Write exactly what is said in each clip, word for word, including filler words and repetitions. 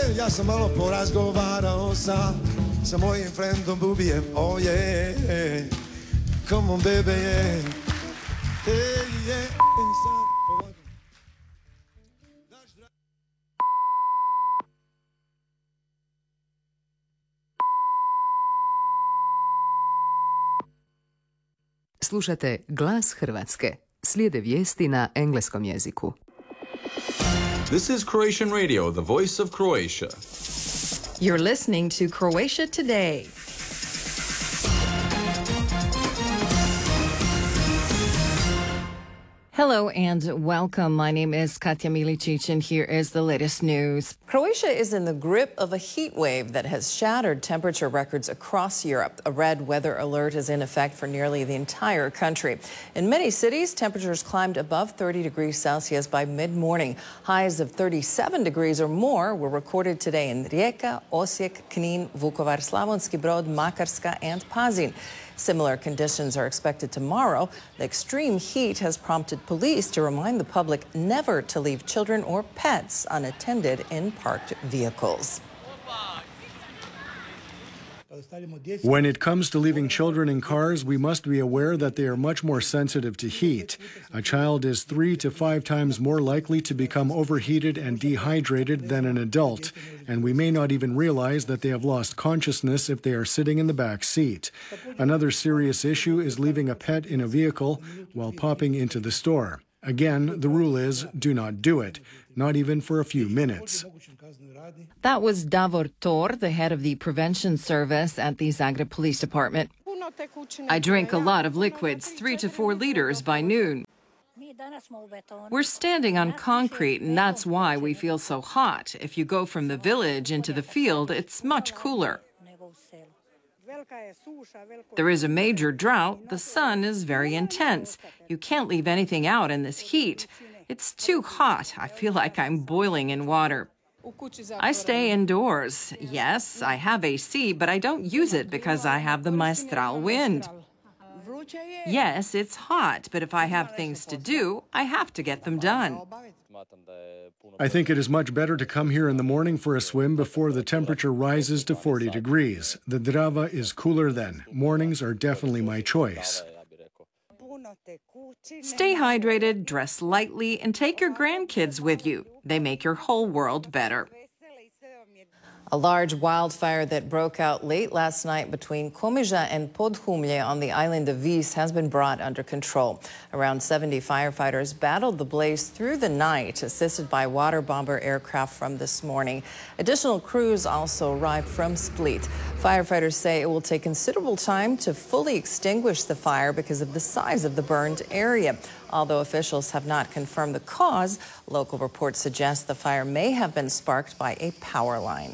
ja sam malo porazgovarao sa, sa mojim friendom Bubijem, oh yeah, come on baby, yeah, hey, yeah, hey, sad, ovako. Slušate Glas Hrvatske. Slijede vijesti na engleskom jeziku. This is Croatian Radio, the voice of Croatia. You're listening to Croatia Today. Hello and welcome. My name is Katja Milicic and here is the latest news. Croatia is in the grip of a heat wave that has shattered temperature records across Europe. A red weather alert is in effect for nearly the entire country. In many cities, temperatures climbed above thirty degrees Celsius by mid-morning. Highs of thirty-seven degrees or more were recorded today in Rijeka, Osijek, Knin, Vukovar, Slavonski Brod, Makarska and Pazin. Similar conditions are expected tomorrow. The extreme heat has prompted police to remind the public never to leave children or pets unattended in parked vehicles. When it comes to leaving children in cars, we must be aware that they are much more sensitive to heat. A child is three to five times more likely to become overheated and dehydrated than an adult, and we may not even realize that they have lost consciousness if they are sitting in the back seat. Another serious issue is leaving a pet in a vehicle while popping into the store. Again, the rule is do not do it, not even for a few minutes. That was Davor Tor, the head of the prevention service at the Zagreb Police Department. I drink a lot of liquids, three to four liters by noon. We're standing on concrete, and that's why we feel so hot. If you go from the village into the field, it's much cooler. There is a major drought. The sun is very intense. You can't leave anything out in this heat. It's too hot. I feel like I'm boiling in water. I stay indoors. Yes, I have A C, but I don't use it because I have the Maestral wind. Yes, it's hot, but if I have things to do, I have to get them done. I think it is much better to come here in the morning for a swim before the temperature rises to forty degrees. The Drava is cooler then. Mornings are definitely my choice. Stay hydrated, dress lightly, and take your grandkids with you. They make your whole world better. A large wildfire that broke out late last night between Komiža and Podhumlje on the island of Vis has been brought under control. Around seventy firefighters battled the blaze through the night, assisted by water bomber aircraft from this morning. Additional crews also arrived from Split. Firefighters say it will take considerable time to fully extinguish the fire because of the size of the burned area. Although officials have not confirmed the cause, local reports suggest the fire may have been sparked by a power line.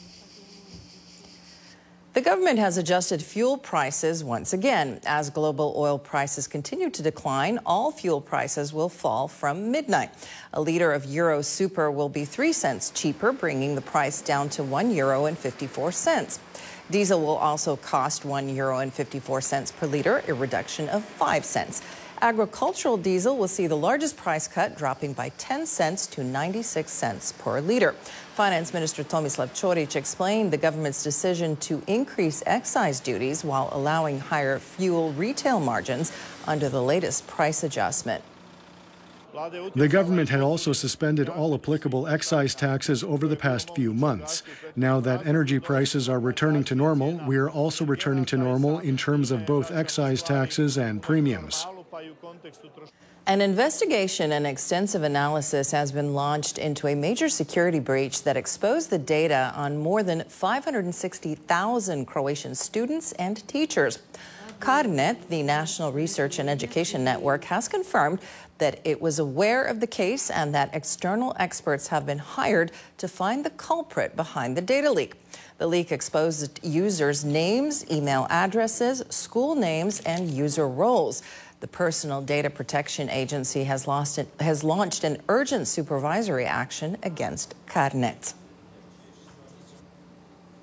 The government has adjusted fuel prices once again. As global oil prices continue to decline, all fuel prices will fall from midnight. A liter of Euro Super will be three cents cheaper, bringing the price down to one euro and fifty-four cents. Diesel will also cost one euro and fifty-four cents per liter, a reduction of five cents. Agricultural diesel will see the largest price cut, dropping by ten cents to ninety-six cents per liter. Finance Minister Tomislav Ćorić explained the government's decision to increase excise duties while allowing higher fuel retail margins under the latest price adjustment. The government had also suspended all applicable excise taxes over the past few months. Now that energy prices are returning to normal, we are also returning to normal in terms of both excise taxes and premiums. An investigation and extensive analysis has been launched into a major security breach that exposed the data on more than five hundred sixty thousand Croatian students and teachers. CARNET, the National Research and Education Network, has confirmed that it was aware of the case and that external experts have been hired to find the culprit behind the data leak. The leak exposed users' names, email addresses, school names, and user roles. The Personal Data Protection Agency has, lost it, has launched an urgent supervisory action against CARNET.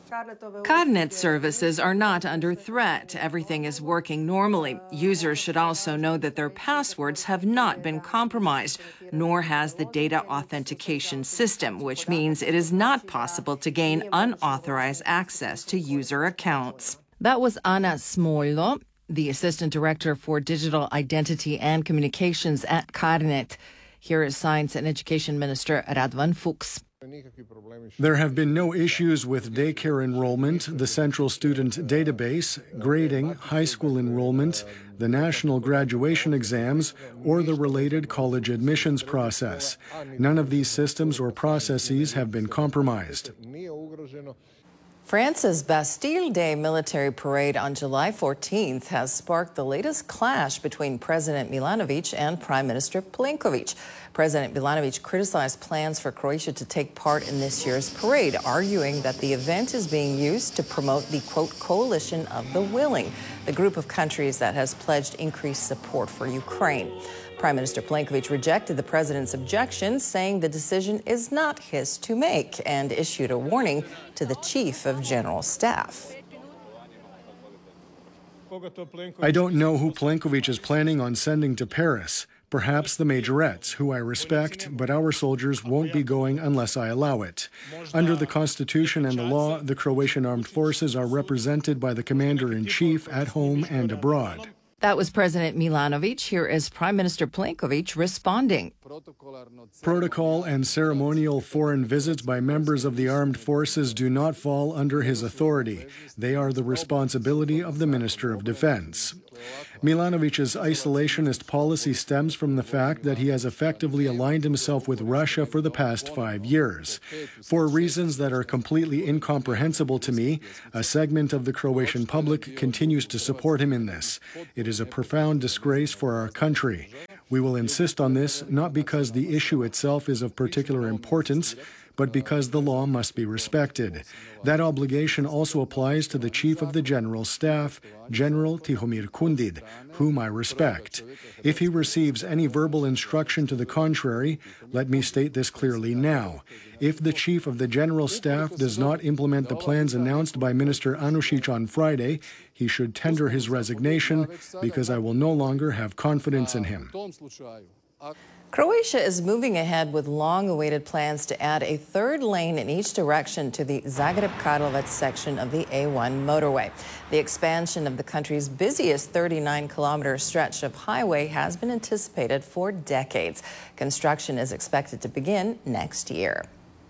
CarNet services are not under threat. Everything is working normally. Users should also know that their passwords have not been compromised, nor has the data authentication system, which means it is not possible to gain unauthorized access to user accounts. That was Ana Smoljo, the Assistant Director for Digital Identity and Communications at CarNet. Here is Science and Education Minister Radovan Fuchs. There have been no issues with daycare enrollment, the central student database, grading, high school enrollment, the national graduation exams, or the related college admissions process. None of these systems or processes have been compromised. France's Bastille Day military parade on July fourteenth has sparked the latest clash between President Milanovic and Prime Minister Plenković. President Milanovic criticized plans for Croatia to take part in this year's parade, arguing that the event is being used to promote the, quote, coalition of the willing, the group of countries that has pledged increased support for Ukraine. Prime Minister Plenković rejected the president's objections, saying the decision is not his to make, and issued a warning to the chief of general staff. I don't know who Plenković is planning on sending to Paris. Perhaps the majorettes, who I respect, but our soldiers won't be going unless I allow it. Under the Constitution and the law, the Croatian armed forces are represented by the commander-in-chief at home and abroad. That was President Milanovic. Here is Prime Minister Plenković responding. Protocol and ceremonial foreign visits by members of the armed forces do not fall under his authority. They are the responsibility of the Minister of Defense. Milanovic's isolationist policy stems from the fact that he has effectively aligned himself with Russia for the past five years. For reasons that are completely incomprehensible to me, a segment of the Croatian public continues to support him in this. It is a profound disgrace for our country. We will insist on this not because the issue itself is of particular importance, but because the law must be respected. That obligation also applies to the Chief of the General Staff, General Tihomir Kundid, whom I respect. If he receives any verbal instruction to the contrary, let me state this clearly now. If the Chief of the General Staff does not implement the plans announced by Minister Anušić on Friday, he should tender his resignation because I will no longer have confidence in him. Croatia is moving ahead with long-awaited plans to add a third lane in each direction to the Zagreb-Karlovac section of the A one motorway. The expansion of the country's busiest thirty-nine kilometer stretch of highway has been anticipated for decades. Construction is expected to begin next year.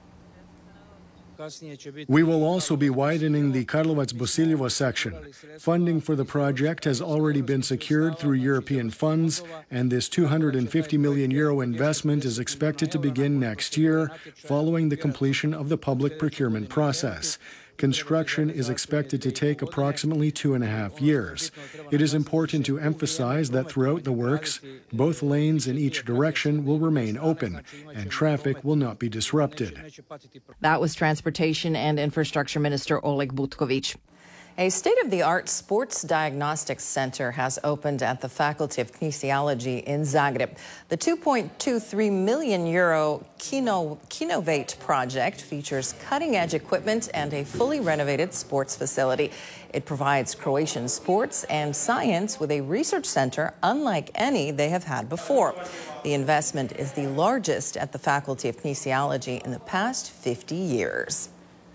We will also be widening the Karlovac-Bosiljevo section. Funding for the project has already been secured through European funds, and this two hundred fifty million euro investment is expected to begin next year, following the completion of the public procurement process. Construction is expected to take approximately two and a half years. It is important to emphasize that throughout the works, both lanes in each direction will remain open and traffic will not be disrupted. That was Transportation and Infrastructure Minister Oleg Butković. A state-of-the-art sports diagnostics center has opened at the Faculty of Kinesiology in Zagreb. The two point two three million euro Kino, Kinovate project features cutting-edge equipment and a fully renovated sports facility. It provides Croatian sports and science with a research center unlike any they have had before. The investment is the largest at the Faculty of Kinesiology in the past fifty years.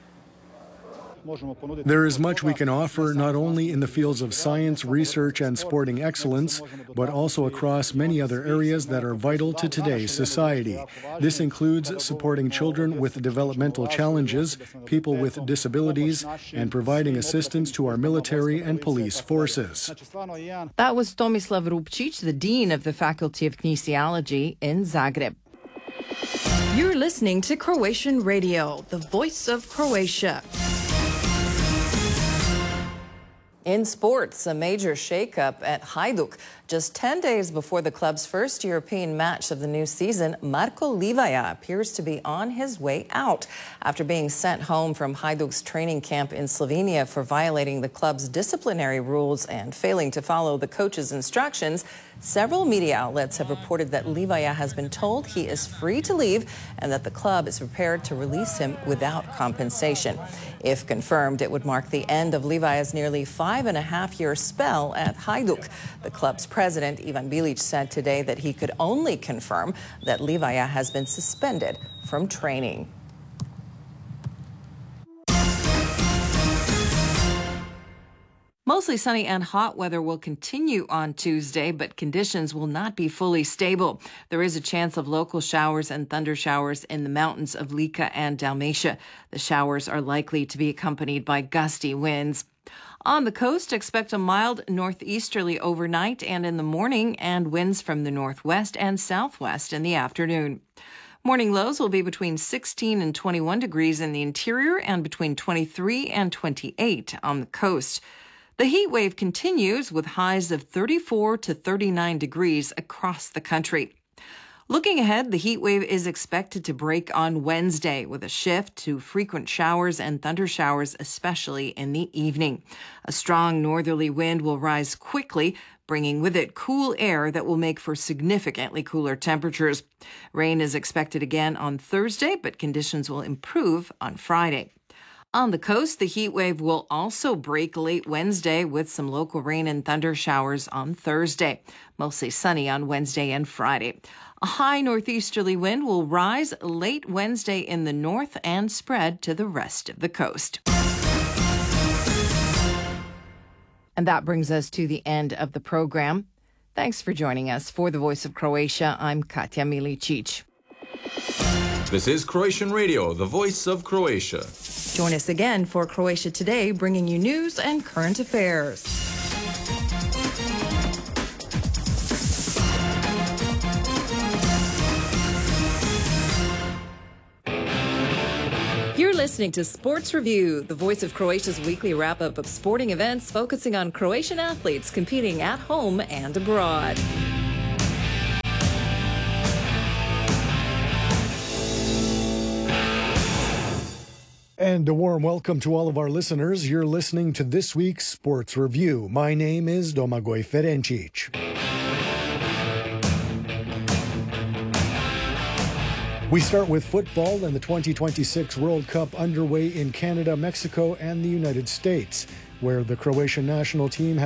There is much we can offer not only in the fields of science, research, and sporting excellence, but also across many other areas that are vital to today's society. This includes supporting children with developmental challenges, people with disabilities, and providing assistance to our military and police forces. That was Tomislav Rupčić, the Dean of the Faculty of Kinesiology in Zagreb. You're listening to Croatian Radio, the voice of Croatia. In sports, a major shakeup at Hajduk. Just ten days before the club's first European match of the new season, Marko Livaja appears to be on his way out. After being sent home from Hajduk's training camp in Slovenia for violating the club's disciplinary rules and failing to follow the coach's instructions, several media outlets have reported that Livaja has been told he is free to leave and that the club is prepared to release him without compensation. If confirmed, it would mark the end of Livaja's nearly five and a half year spell at Hajduk. The club's president, Ivan Bilic, said today that he could only confirm that Livaja has been suspended from training. Mostly sunny and hot weather will continue on Tuesday, but conditions will not be fully stable. There is a chance of local showers and thunder showers in the mountains of Lika and Dalmatia. The showers are likely to be accompanied by gusty winds. On the coast, expect a mild northeasterly overnight and in the morning, and winds from the northwest and southwest in the afternoon. Morning lows will be between sixteen and twenty-one degrees in the interior and between twenty-three and twenty-eight on the coast. The heat wave continues with highs of thirty-four to thirty-nine degrees across the country. Looking ahead, the heat wave is expected to break on Wednesday with a shift to frequent showers and thunder showers, especially in the evening. A strong northerly wind will rise quickly, bringing with it cool air that will make for significantly cooler temperatures. Rain is expected again on Thursday, but conditions will improve on Friday. On the coast, the heat wave will also break late Wednesday with some local rain and thunder showers on Thursday. Mostly sunny on Wednesday and Friday. A high northeasterly wind will rise late Wednesday in the north and spread to the rest of the coast. And that brings us to the end of the program. Thanks for joining us. For the Voice of Croatia, I'm Katja Milicic. This is Croatian Radio, the voice of Croatia. Join us again for Croatia Today, bringing you news and current affairs. You're listening to Sports Review, the voice of Croatia's weekly wrap-up of sporting events focusing on Croatian athletes competing at home and abroad. And a warm welcome to all of our listeners. You're listening to this week's Sports Review. My name is Domagoj Ferencic. We start with football and the twenty twenty-six World Cup underway in Canada, Mexico, and the United States, where the Croatian national team has